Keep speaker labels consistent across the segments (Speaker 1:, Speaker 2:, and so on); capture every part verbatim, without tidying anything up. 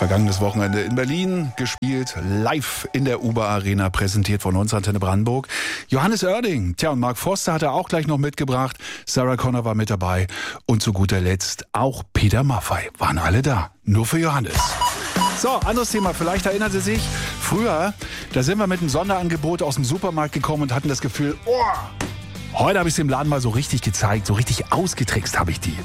Speaker 1: Vergangenes Wochenende in Berlin gespielt, live in der Uber Arena, präsentiert von uns, Antenne Brandenburg. Johannes Oerding, tja, und Mark Forster hat er auch gleich noch mitgebracht. Sarah Connor war mit dabei. Und zu guter Letzt auch Peter Maffay. Waren alle da, nur für Johannes. So, anderes Thema. Vielleicht erinnern Sie sich, früher, da sind wir mit einem Sonderangebot aus dem Supermarkt gekommen und hatten das Gefühl, oh, heute habe ich es dem Laden mal so richtig gezeigt, so richtig ausgetrickst habe ich die.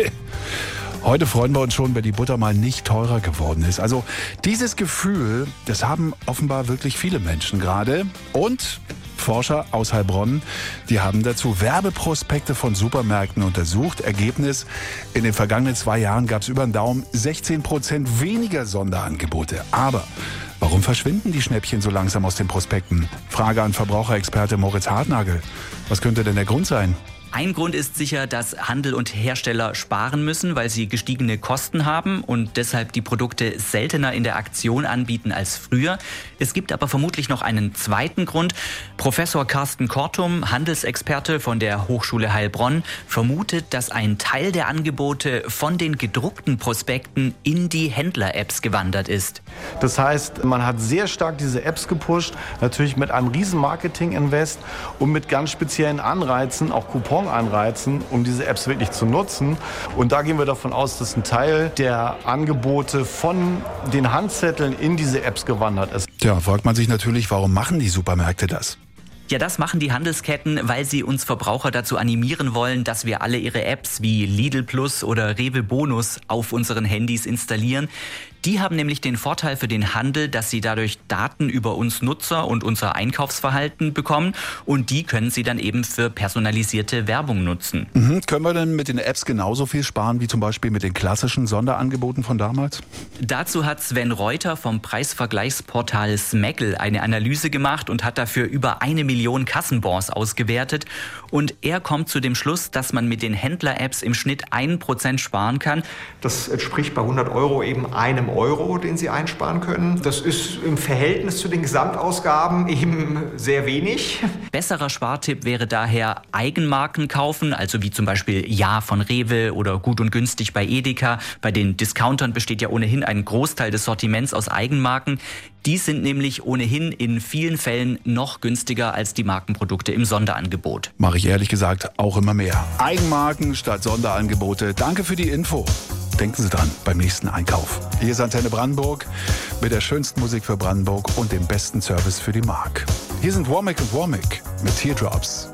Speaker 1: Heute freuen wir uns schon, wenn die Butter mal nicht teurer geworden ist. Also dieses Gefühl, das haben offenbar wirklich viele Menschen gerade. Und Forscher aus Heilbronn, die haben dazu Werbeprospekte von Supermärkten untersucht. Ergebnis, in den vergangenen zwei Jahren gab es über den Daumen sechzehn Prozent weniger Sonderangebote. Aber warum verschwinden die Schnäppchen so langsam aus den Prospekten? Frage an Verbraucherexperte Moritz Hartnagel. Was könnte denn der Grund sein?
Speaker 2: Ein Grund ist sicher, dass Handel und Hersteller sparen müssen, weil sie gestiegene Kosten haben und deshalb die Produkte seltener in der Aktion anbieten als früher. Es gibt aber vermutlich noch einen zweiten Grund. Professor Carsten Kortum, Handelsexperte von der Hochschule Heilbronn, vermutet, dass ein Teil der Angebote von den gedruckten Prospekten in die Händler-Apps gewandert ist.
Speaker 3: Das heißt, man hat sehr stark diese Apps gepusht, natürlich mit einem riesen Marketing-Invest und mit ganz speziellen Anreizen, auch Coupons anreizen, um diese Apps wirklich zu nutzen. Und da gehen wir davon aus, dass ein Teil der Angebote von den Handzetteln in diese Apps gewandert ist.
Speaker 1: Tja, fragt man sich natürlich, warum machen die Supermärkte das?
Speaker 2: Ja, das machen die Handelsketten, weil sie uns Verbraucher dazu animieren wollen, dass wir alle ihre Apps wie Lidl Plus oder Rewe Bonus auf unseren Handys installieren. Die haben nämlich den Vorteil für den Handel, dass sie dadurch Daten über uns Nutzer und unser Einkaufsverhalten bekommen und die können sie dann eben für personalisierte Werbung nutzen.
Speaker 1: Mhm. Können wir denn mit den Apps genauso viel sparen wie zum Beispiel mit den klassischen Sonderangeboten von damals?
Speaker 2: Dazu hat Sven Reuter vom Preisvergleichsportal Smackel eine Analyse gemacht und hat dafür über eine Million Kassenbons ausgewertet. Und er kommt zu dem Schluss, dass man mit den Händler-Apps im Schnitt ein Prozent sparen kann.
Speaker 4: Das entspricht bei hundert Euro eben einem Euro, den Sie einsparen können. Das ist im Verhältnis zu den Gesamtausgaben eben sehr wenig.
Speaker 2: Besserer Spartipp wäre daher Eigenmarken kaufen, also wie zum Beispiel Ja von Rewe oder Gut und Günstig bei Edeka. Bei den Discountern besteht ja ohnehin ein Großteil des Sortiments aus Eigenmarken. Die sind nämlich ohnehin in vielen Fällen noch günstiger als die Markenprodukte im Sonderangebot.
Speaker 1: Mache ich ehrlich gesagt auch immer mehr. Eigenmarken statt Sonderangebote. Danke für die Info. Denken Sie dran beim nächsten Einkauf. Hier ist Antenne Brandenburg mit der schönsten Musik für Brandenburg und dem besten Service für die Mark. Hier sind Womack und Womack mit Teardrops.